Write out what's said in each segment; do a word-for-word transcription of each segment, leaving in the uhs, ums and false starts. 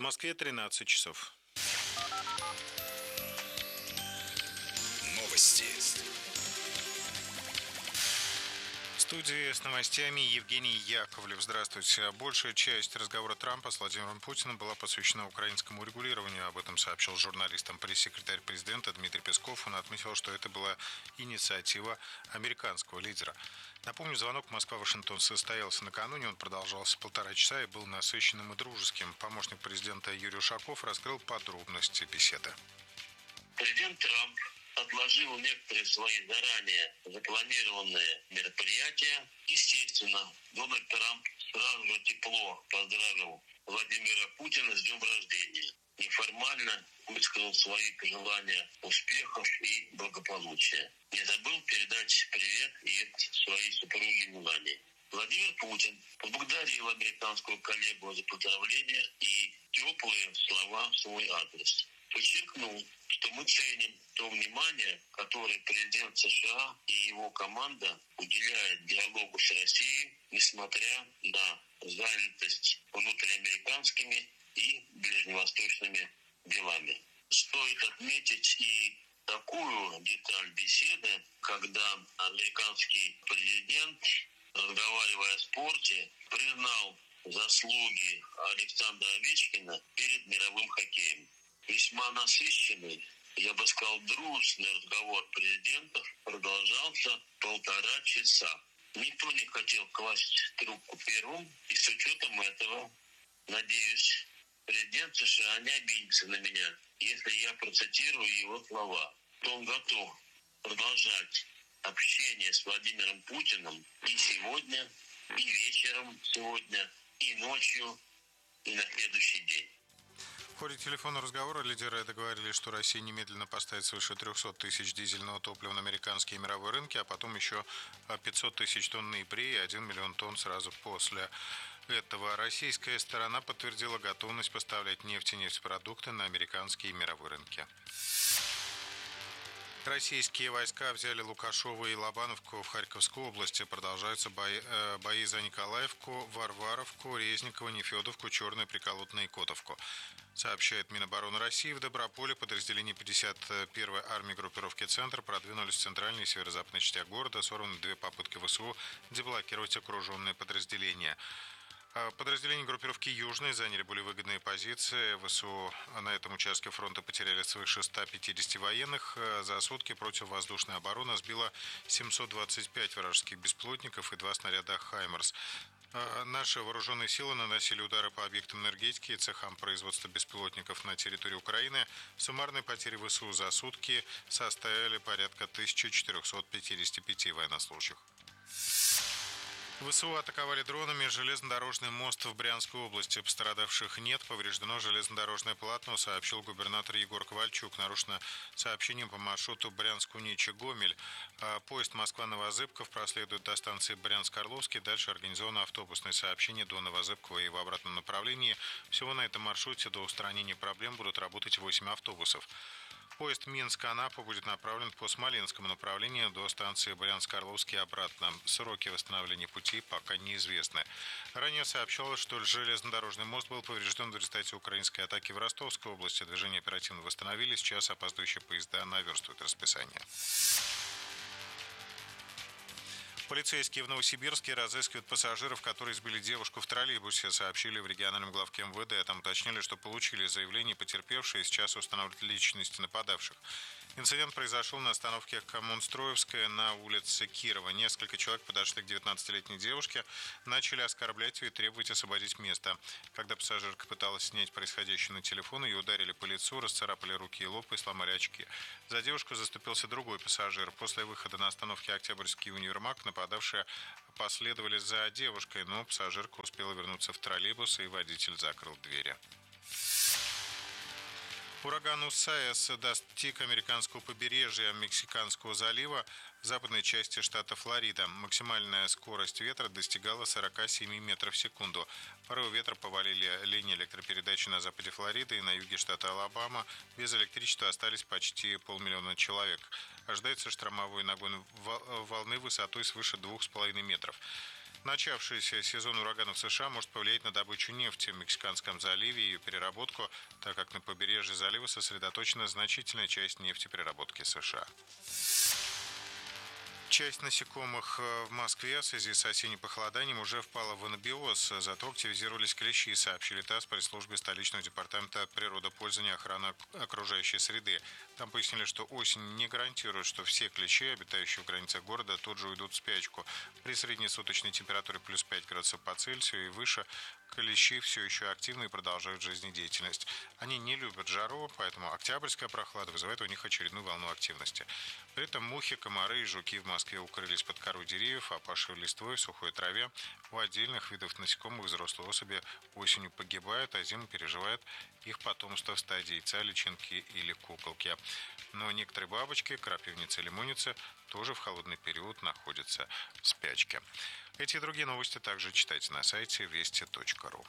Москве тринадцать часов. Новости. В студии с новостями Евгений Яковлев. Здравствуйте. Большая часть разговора Трампа с Владимиром Путиным была посвящена украинскому регулированию. Об этом сообщил журналистам пресс-секретарь президента Дмитрий Песков. Он отметил, что это была инициатива американского лидера. Напомню, звонок Москва-Вашингтон состоялся накануне. Он продолжался полтора часа и был насыщенным и дружеским. Помощник президента Юрий Ушаков раскрыл подробности беседы. Президент Трамп отложил некоторые свои заранее запланированные мероприятия. Естественно, Дональд Трамп сразу же тепло поздравил Владимира Путина с днем рождения. Неформально высказал свои пожелания успехов и благополучия. Не забыл передать привет и своей супруге Мелании. Владимир Путин поблагодарил американского коллегу за поздравления и теплые слова в свой адрес. Подчеркнул, что мы ценим то внимание, которое президент США и его команда уделяют диалогу с Россией, несмотря на занятость внутриамериканскими и ближневосточными делами. Стоит отметить и такую деталь беседы, когда американский президент, разговаривая о спорте, признал заслуги Александра Овечкина перед мировым хоккеем. Весьма насыщенный, я бы сказал, дружный разговор президентов продолжался полтора часа. Никто не хотел класть трубку первым, и с учетом этого, надеюсь, президент США не обидится на меня, если я процитирую его слова. То он готов продолжать общение с Владимиром Путиным и сегодня, и вечером сегодня, и ночью, и на следующий день. В ходе телефонного разговора лидеры договорились, что Россия немедленно поставит свыше трехсот тысяч дизельного топлива на американские и мировые рынки, а потом еще пятьсот тысяч тонн в ноябре и один миллион тонн сразу после этого. Российская сторона подтвердила готовность поставлять нефть и нефтепродукты на американские и мировые рынки. Российские войска взяли Лукашово и Лобановку в Харьковской области. Продолжаются бои, э, бои за Николаевку, Варваровку, Резниково, Нефедовку, Черную, Приколотную и Котовку. Сообщает Минобороны России. В Доброполе подразделения пятьдесят первой армии группировки «Центр» продвинулись в центральной и северо-западной частях города. Сорваны две попытки ВСУ деблокировать окруженные подразделения. Подразделения группировки «Южные» заняли более выгодные позиции. ВСУ на этом участке фронта потеряли свыше ста пятидесяти военных. За сутки противовоздушная оборона сбила семьсот двадцать пять вражеских беспилотников и два снаряда «Хаймерс». Наши вооруженные силы наносили удары по объектам энергетики и цехам производства беспилотников на территории Украины. Суммарные потери ВСУ за сутки составили порядка тысячи четырехсот пятидесяти пяти военнослужащих. ВСУ атаковали дронами железнодорожный мост в Брянской области. Пострадавших нет, повреждено железнодорожное полотно, сообщил губернатор Егор Ковальчук. Нарушено сообщением по маршруту Брянск-Уничи-Гомель. Поезд Москва-Новозыбков проследует до станции Брянск-Орловский. Дальше организовано автобусное сообщение до Новозыбкова и в обратном направлении. Всего на этом маршруте до устранения проблем будут работать восемь автобусов. Поезд Минск-Анапа будет направлен по Смоленскому направлению до станции Брянск-Орловский и обратно. Сроки восстановления пути пока неизвестны. Ранее сообщалось, что железнодорожный мост был поврежден в результате украинской атаки в Ростовской области. Движение оперативно восстановили. Сейчас опаздывающие поезда наверстывают расписание. Полицейские в Новосибирске разыскивают пассажиров, которые сбили девушку в троллейбусе, сообщили в региональном главке МВД. Там уточнили, что получили заявление потерпевшие, сейчас устанавливают личности нападавших. Инцидент произошел на остановке Коммунстроевская на улице Кирова. Несколько человек подошли к девятнадцатилетней девушке, начали оскорблять ее и требовать освободить место. Когда пассажирка пыталась снять происходящее на телефон, ее ударили по лицу, расцарапали руки и лоб и сломали очки. За девушку заступился другой пассажир. После выхода на остановке Октябрьский универмаг нападавшие последовали за девушкой, но пассажирка успела вернуться в троллейбус, и водитель закрыл двери. Ураган Усайес достиг американского побережья Мексиканского залива в западной части штата Флорида. Максимальная скорость ветра достигала сорока семи метров в секунду. Порывы ветра повалили линии электропередачи на западе Флориды и на юге штата Алабама. Без электричества остались почти полмиллиона человек. Ожидается штормовой нагон волны высотой свыше двух с половиной метров. Начавшийся сезон ураганов в США может повлиять на добычу нефти в Мексиканском заливе и ее переработку, так как на побережье залива сосредоточена значительная часть нефтепереработки США. Часть насекомых в Москве в связи с осенним похолоданием уже впала в анабиоз, зато активизировались клещи, сообщили ТАСС при службе столичного департамента природопользования и охраны окружающей среды. Там пояснили, что осень не гарантирует, что все клещи, обитающие в границах города, тут же уйдут в спячку. При среднесуточной температуре плюс пять градусов по Цельсию и выше клещи все еще активны и продолжают жизнедеятельность. Они не любят жару, поэтому октябрьская прохлада вызывает у них очередную волну активности. При этом мухи, комары и жуки в Москве укрылись под кору деревьев, опавшей листвой, в сухой траве. У отдельных видов насекомых взрослые особи осенью погибают, а зиму переживает их потомство в стадии яйца, личинки или куколки. Но некоторые бабочки, крапивницы и лимонницы тоже в холодный период находятся в спячке. Эти и другие новости также читайте на сайте вести точка ру.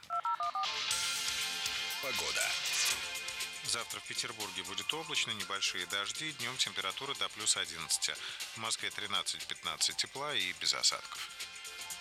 Погода. Завтра в Петербурге будет облачно, небольшие дожди, днем температура до плюс одиннадцати. В Москве тринадцать-пятнадцать тепла и без осадков.